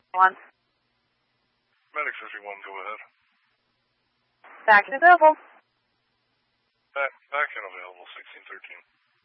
One. Medic 51, go ahead. Back and available. Back and available, 1613.